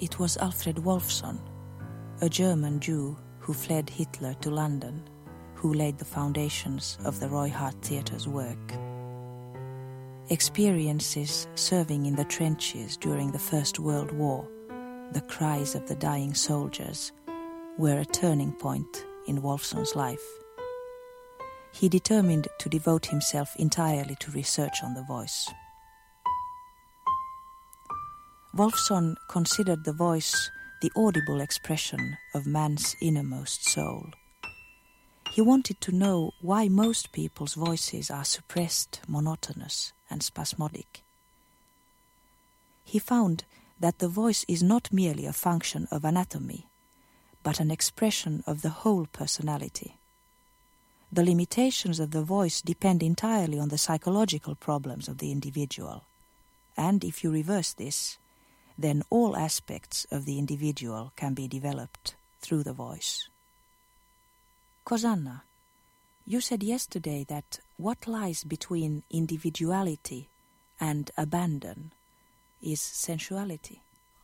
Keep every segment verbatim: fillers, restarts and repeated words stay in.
It was Alfred Wolfson, a German Jew who fled Hitler to London, who laid the foundations of the Roy Hart Theatre's work. Experiences serving in the trenches during the First World War, the cries of the dying soldiers, were a turning point in Wolfson's life. He determined to devote himself entirely to research on the voice. Wolfson considered the voice the audible expression of man's innermost soul. He wanted to know why most people's voices are suppressed, monotonous, and spasmodic. He found that the voice is not merely a function of anatomy, but an expression of the whole personality. The limitations of the voice depend entirely on the psychological problems of the individual, and if you reverse this, then all aspects of the individual can be developed through the voice. Kosanna, you said yesterday that what lies between individuality and abandon is sensuality.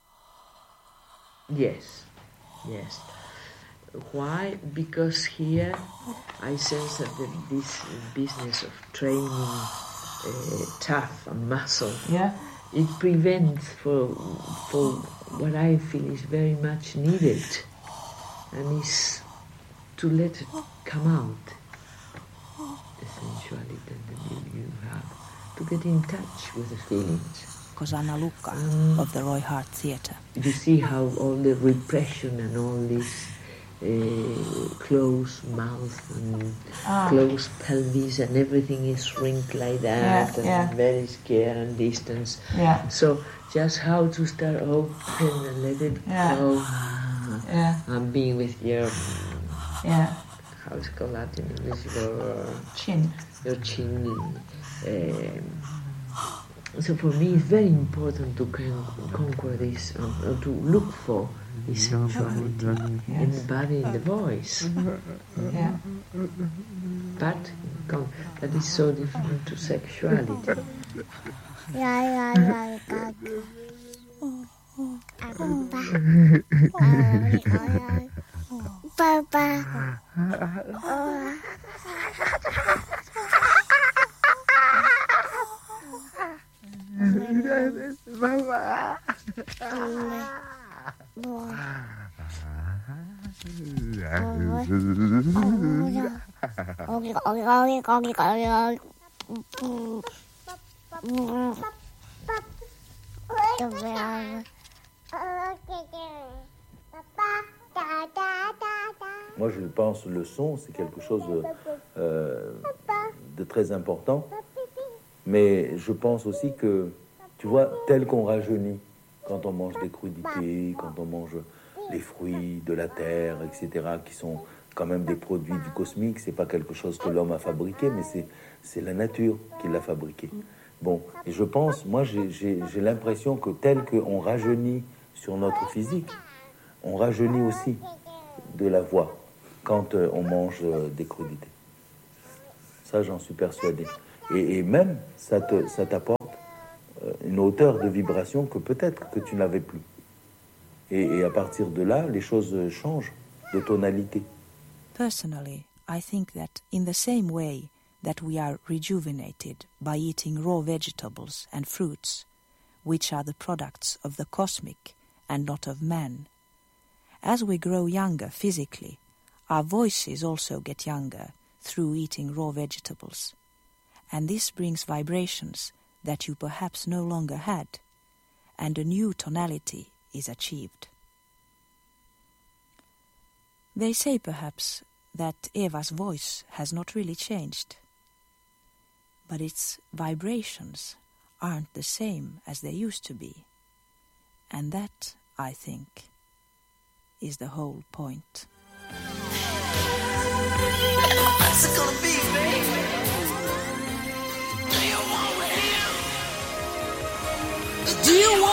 Yes, yes. Why? Because here I sense that the, this business of training uh, tough and muscle, yeah. it prevents for for what I feel is very much needed, and is to let it come out, the sensuality that you, you have, to get in touch with the feelings. Kosanna Lukka um, of the Roy Hart Theatre. You see how all the repression and all this uh, closed mouth and ah. closed pelvis and everything is shrinked like that, yeah, and yeah. very scared and distance. Yeah. So just how to start open and let it yeah. go. Yeah. And being with your yeah. how's it called that in English? Your chin. Your chin. Um, so for me, it's very important to con- conquer this, um, uh, to look for this sensuality yes. in the body, in the voice. Yeah. But con- that is so different to sexuality. Yeah, yeah, yeah, Papa. Mama. Moi, je pense que le son, c'est quelque chose euh, de très important. Mais je pense aussi que, tu vois, tel qu'on rajeunit, quand on mange des crudités, quand on mange les fruits de la terre, et cetera, qui sont quand même des produits du cosmique, c'est pas quelque chose que l'homme a fabriqué, mais c'est, c'est la nature qui l'a fabriqué. Bon, et je pense, moi, j'ai, j'ai, j'ai l'impression que tel qu'on rajeunit sur notre physique, on rajeunit aussi de la voix quand euh, on mange euh, des crudités. Ça, j'en suis persuadé. Et, et même, ça, te, ça t'apporte euh, une hauteur de vibration que peut-être que tu n'avais plus. Et, et à partir de là, les choses changent de tonalité. Personally, I think that in the same way that we are rejuvenated by eating raw vegetables and fruits, which are the products of the cosmic and not of man, as we grow younger physically, our voices also get younger through eating raw vegetables. And this brings vibrations that you perhaps no longer had, and a new tonality is achieved. They say perhaps that Eva's voice has not really changed, but its vibrations aren't the same as they used to be, and that, I think, is the whole point. What's it gonna be, baby? Do you want